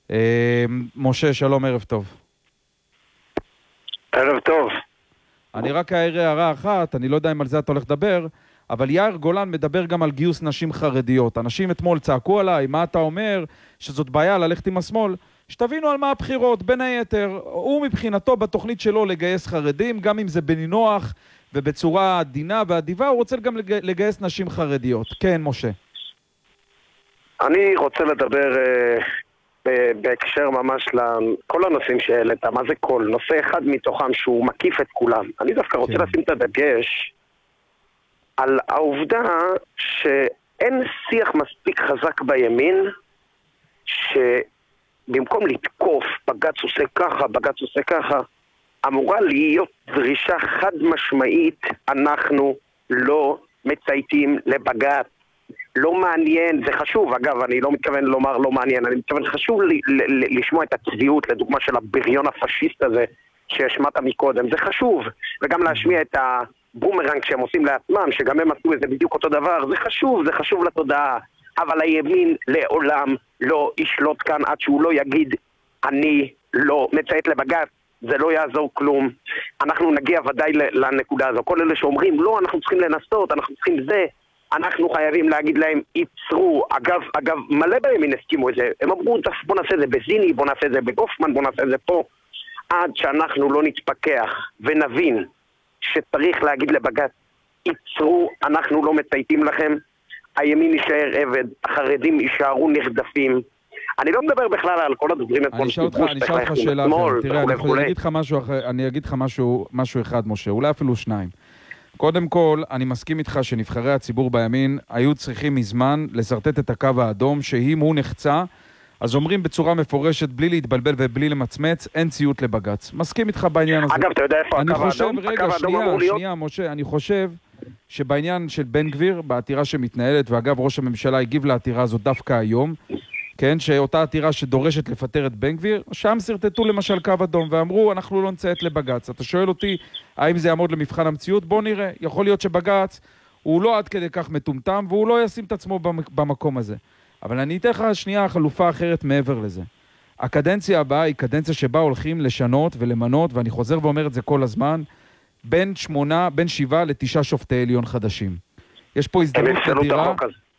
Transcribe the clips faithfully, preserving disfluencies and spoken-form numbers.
משה, שלום, ערב טוב. ערב טוב. אני רק אעיר הערה אחת, אני לא יודע אם על זה אתה הולך לדבר, אבל יאיר גולן מדבר גם על גיוס נשים חרדיות. אנשים אתמול צעקו עליי, מה אתה אומר, שזאת בעיה ללכת עם השמאל? שתבינו על מה הבחירות, בין היתר. הוא מבחינתו בתוכנית שלו לגייס חרדים, גם אם זה בנינוח ובצורה עדינה ועדיבה, הוא רוצה גם לגייס נשים חרדיות. כן, משה. אני רוצה לדבר uh, בהקשר ממש לכל הנושאים שהעלית. מה זה כל? נושא אחד מתוכם שהוא מקיף את כולם. אני דווקא רוצה כן. לשים את הדגש על העובדה שאין שיח מספיק חזק בימין שבמקום לתקוף, בג"ץ עושה ככה, בג"ץ עושה ככה, אמורה להיות דרישה חד משמעית, אנחנו לא מצייתים לבג"ץ. לא מעניין, זה חשוב, אגב, אני לא מתכוון לומר לא מעניין, אני מתכוון חשוב ל- ל- לשמוע את הצביעות, לדוגמה של הבריון הפשיסט הזה שהשמעת מקודם, זה חשוב, וגם להשמיע את הבומרנג שהם עושים לעצמם, שגם הם עשו את זה בדיוק אותו דבר, זה חשוב, זה חשוב לתודעה, אבל הימין לעולם לא ישלוט כאן עד שהוא לא יגיד, אני לא מציית לבג"ץ, זה לא יעזור כלום, אנחנו נגיע ודאי לנקודה הזו, כל אלה שאומרים, לא, אנחנו צריכים לנסות, אנחנו צריכים זה, אנחנו חייבים להגיד להם, ייצרו, אגב, אגב, מלא בימין הסכימו את זה, הם אמרו, בוא נעשה את זה בזיני, בוא נעשה את זה בגופמן, בוא נעשה את זה פה, עד שאנחנו לא נתפכח ונבין שצריך להגיד לבג"ץ, ייצרו, אנחנו לא מצייתים לכם, הימין יישאר עבד, החרדים יישארו נרדפים, אני לא מדבר בכלל על כל הדוברים את אני אשאל אותך שאלה אחרת, תראה, אני אגיד לך משהו אחר, אני אגיד לך משהו אחד, משה, אולי אפילו שניים. קודם כל, אני מסכים איתך שנבחרי הציבור בימין היו צריכים מזמן לסרטט את הקו האדום, שאם הוא נחצה, אז אומרים בצורה מפורשת, בלי להתבלבל ובלי למצמץ, אין ציות לבג"ץ. מסכים איתך בעניין הזה. אגב, אתה יודע איפה הקו האדום? רגע, שנייה, שנייה, משה, אני חושב שבעניין של בן גביר, בעתירה שמתנהלת, ואגב, ראש הממשלה הגיב לעתירה הזאת דווקא היום, כן, שאותה עתירה שדורשת לפטר את בן גביר, שם סרטטו למשל קו אדום, ואמרו, אנחנו לא נציית לבג"ץ. אתה שואל אותי, האם זה יעמוד למבחן המציאות? בוא נראה. יכול להיות שבג"ץ הוא לא עד כדי כך מטומטם, והוא לא ישים את עצמו במקום הזה. אבל אני אתן לך שנייה חלופה אחרת מעבר לזה. הקדנציה הבאה היא קדנציה שבה הולכים לשנות ולמנות, ואני חוזר ואומר את זה כל הזמן, בין שמונה, בין שבעה לתשעה שופטי עליון חדשים. יש פה הזדמנות אדירה.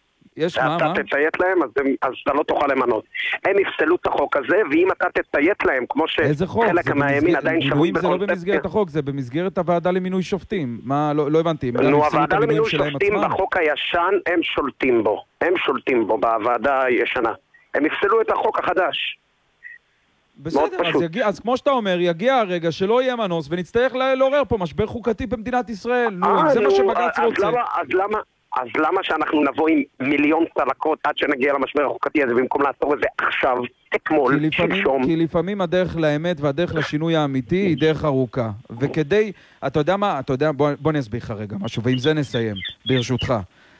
יש מה, מה? אתה תציית להם, אז, אז אתה לא תוכל למנות. הם יפסלו את החוק הזה, ואם אתה תציית להם, כמו שחלק מהימין עדיין שבוי בקונספציה... זה לא במסגרת החוק, זה במסגרת הוועדה למינוי שופטים. מה, לא, לא הבנתי. נו, הוועדה למינוי שופטים בחוק הישן, הם שולטים בו. הם שולטים בו בוועדה הישנה. הם יפסלו את החוק החדש. בסדר, אז, יגיע, אז כמו שאתה אומר, יגיע הרגע שלא יהיה מנוס, ונצטרך לעורר פה משבר חוקתי במדינת ישראל. נו, זה מה שבג"ץ רוצה. אז למה... אז למה שאנחנו נבוא עם מיליון צלקות עד שנגיע למשבר החוקתי הזה, במקום לעצור את זה עכשיו, אתמול, שלשום? כי לפעמים הדרך לאמת והדרך לשינוי האמיתי היא דרך ארוכה. וכדי, אתה יודע מה, אתה יודע, בוא, בוא נסביר לך רגע משהו, ועם זה נסיים, ברשותך.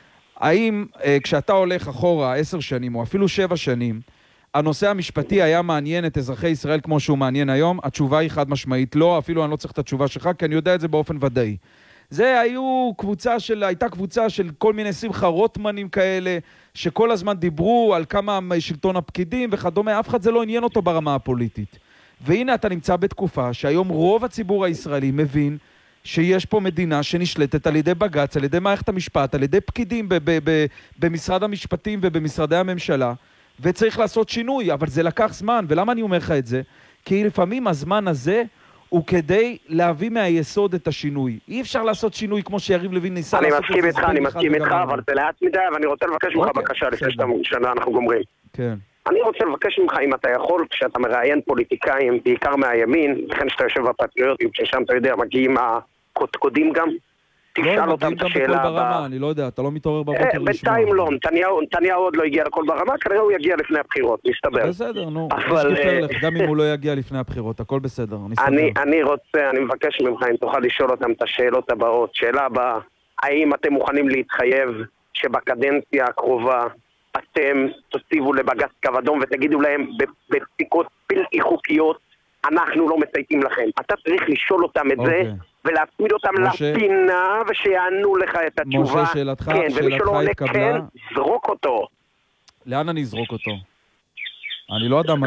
האם אה, כשאתה הולך אחורה עשר שנים, או אפילו שבע שנים, הנושא המשפטי היה מעניין את אזרחי ישראל כמו שהוא מעניין היום? התשובה היא חד משמעית לא, אפילו אני לא צריך את התשובה שלך, כי אני יודע את זה באופן ודאי. זה היו קבוצה של, הייתה קבוצה של כל מיני שמחה רוטמנים כאלה, שכל הזמן דיברו על כמה שלטון הפקידים וכדומה, אף אחד זה לא עניין אותו ברמה הפוליטית. והנה אתה נמצא בתקופה שהיום רוב הציבור הישראלי מבין שיש פה מדינה שנשלטת על ידי בג"ץ, על ידי מערכת המשפט, על ידי פקידים ב- ב- ב- במשרד המשפטים ובמשרדי הממשלה, וצריך לעשות שינוי, אבל זה לקח זמן. ולמה אני אומר לך את זה? כי לפעמים הזמן הזה הוא כדי להביא מהיסוד את השינוי. אי אפשר לעשות שינוי כמו שיריב לוין ניסה לעשות את זה. אני מסכים איתך, אני מסכים איתך, אבל זה לאט מדי, ואני רוצה לבקש ממך בקשה לפני שאנחנו גומרים. כן. אני רוצה לבקש ממך, אם אתה יכול, כשאתה מראיין פוליטיקאים, בעיקר מהימין, לכן שאתה יושב בפטריוטים, כששם אתה יודע, מגיעים הקודקודים גם, תשאל אותם את השאלה הבאה. אני לא יודע, אתה לא מתעורר בבוקר לשמוע. בינתיים לא, נתניהו עוד לא הגיע לכל ברמה, כנראה הוא יגיע לפני הבחירות, מסתבר. בסדר, נו, גם אם הוא לא יגיע לפני הבחירות, הכל בסדר. אני רוצה, אני מבקש ממך, אם תוכל לשאול אותם את השאלות הבאות. שאלה הבאה, האם אתם מוכנים להתחייב שבקדנציה הקרובה אתם תוציבו לבג"ץ קו אדום ותגידו להם בפסיקות בלתי חוקיות, אנחנו לא מצייתים לכם. אתה צריך לשאול אותם את זה, ולהצמיד אותם לפינה, ושיענו לך את התשובה. משה, שאלתך, כן, ומי שלא עונה כן, זרוק אותו. לאן אני אזרוק אותו? אני לא אדם